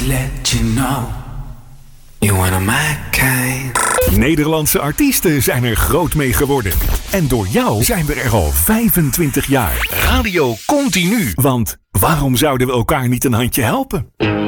let you know you one of my kind. Nederlandse artiesten zijn er groot mee geworden. En door jou zijn we er al 25 jaar. Radio Continu. Want waarom zouden we elkaar niet een handje helpen?